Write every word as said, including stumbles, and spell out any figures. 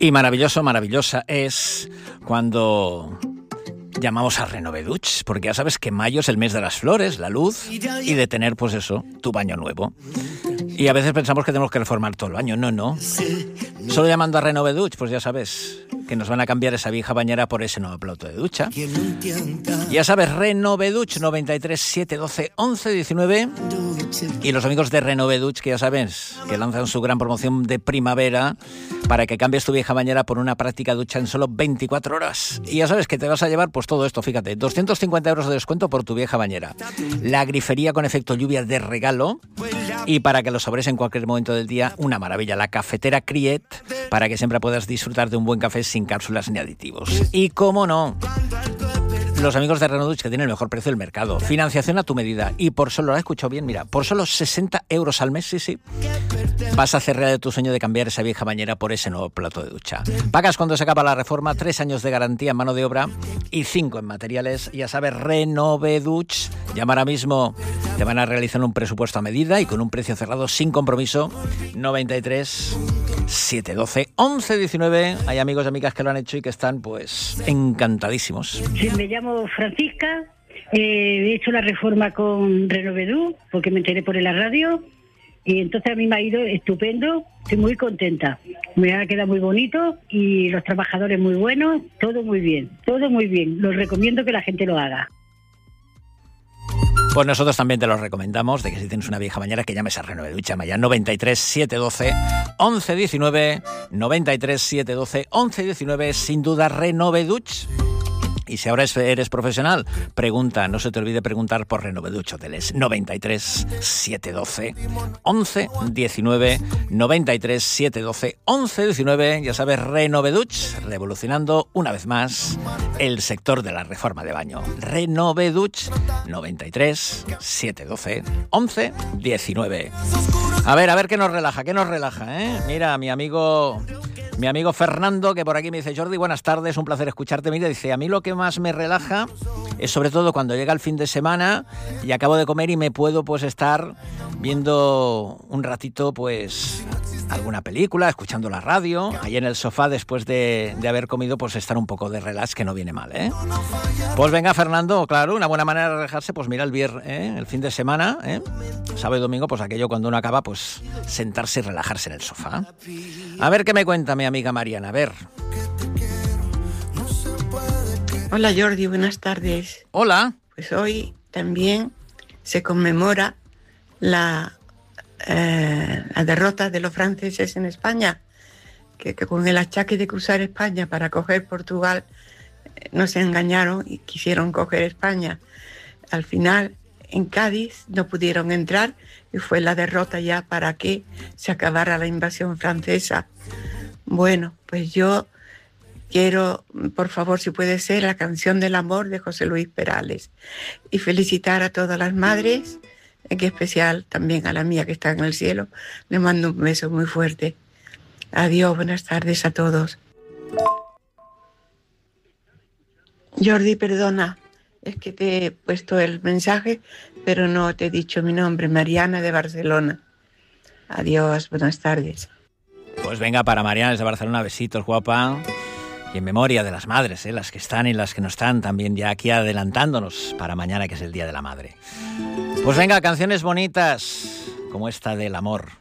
Y maravilloso, maravillosa es cuando llamamos a Renoveduch, porque ya sabes que mayo es el mes de las flores, la luz y de tener, pues eso, tu baño nuevo. Y a veces pensamos que tenemos que reformar todo el baño. No, no. Solo llamando a Renoveduch, pues ya sabes que nos van a cambiar esa vieja bañera por ese nuevo plato de ducha. Ya sabes, Renoveduch noventa y tres, siete, doce, once, diecinueve. Y los amigos de Renoveduch, que ya sabes, que lanzan su gran promoción de primavera para que cambies tu vieja bañera por una práctica ducha en solo veinticuatro horas. Y ya sabes que te vas a llevar pues todo esto, fíjate, doscientos cincuenta euros de descuento por tu vieja bañera. La grifería con efecto lluvia de regalo. Y para que lo sabores en cualquier momento del día, una maravilla, la cafetera Criet, para que siempre puedas disfrutar de un buen café sin cápsulas ni aditivos. Y cómo no, los amigos de Renoveduch, que tienen el mejor precio del mercado. Financiación a tu medida. Y por solo, ¿lo has escuchado bien? Mira, por solo sesenta euros al mes, sí, sí, vas a hacer real tu sueño de cambiar esa vieja bañera por ese nuevo plato de ducha. Pagas cuando se acaba la reforma, tres años de garantía en mano de obra y cinco en materiales. Ya sabes, Renoveduch. Llama ahora mismo. Te van a realizar un presupuesto a medida y con un precio cerrado sin compromiso. noventa y tres, siete, doce, once, diecinueve. Hay amigos y amigas que lo han hecho y que están, pues, encantadísimos. Sí, me llamo Francisca. Eh, he hecho la reforma con Renoveduch porque me enteré por la radio. Y entonces a mí me ha ido estupendo. Estoy muy contenta. Me ha quedado muy bonito y los trabajadores muy buenos. Todo muy bien. Todo muy bien. Los recomiendo que la gente lo haga. Pues nosotros también te lo recomendamos, de que si tienes una vieja bañera que llames a Renoveduch, llama ya noventa y tres, siete, doce, once, diecinueve, noventa y tres, siete, doce, once, diecinueve, sin duda Renoveduch. Y si ahora eres profesional, pregunta, no se te olvide preguntar por Renoveduch Hoteles. noventa y tres, siete, doce, once, diecinueve, noventa y tres, siete, doce, once, diecinueve. Ya sabes, Renoveduch, revolucionando una vez más el sector de la reforma de baño. Renoveduch, noventa y tres, siete, doce, once, diecinueve. A ver, a ver qué nos relaja, qué nos relaja, ¿eh? Mira, mi amigo... Mi amigo Fernando, que por aquí me dice: Jordi, buenas tardes, un placer escucharte. Mira, dice, a mí lo que más me relaja es sobre todo cuando llega el fin de semana y acabo de comer y me puedo pues estar viendo un ratito pues alguna película, escuchando la radio, ahí en el sofá después de, de haber comido, pues estar un poco de relax, que no viene mal, ¿eh? Pues venga, Fernando, claro, una buena manera de relajarse, pues mira el viernes, ¿eh? El fin de semana, ¿eh? Sábado y domingo, pues aquello cuando uno acaba, pues sentarse y relajarse en el sofá. A ver qué me cuenta mi amiga Mariana, a ver. Hola Jordi, buenas tardes. Hola. Pues hoy también se conmemora la, eh, la derrota de los franceses en España, que, que con el achaque de cruzar España para coger Portugal eh, no se engañaron y quisieron coger España. Al final en Cádiz no pudieron entrar y fue la derrota ya para que se acabara la invasión francesa. Bueno, pues yo quiero, por favor, si puede ser, la canción del amor de José Luis Perales. Y felicitar a todas las madres, en especial también a la mía que está en el cielo. Le mando un beso muy fuerte. Adiós, buenas tardes a todos. Jordi, perdona, es que te he puesto el mensaje, pero no te he dicho mi nombre, Mariana de Barcelona. Adiós, buenas tardes. Pues venga, para Mariana desde Barcelona, besitos, guapa. Y en memoria de las madres, ¿eh? Las que están y las que no están, también ya aquí adelantándonos para mañana, que es el Día de la Madre. Pues venga, canciones bonitas como esta del amor.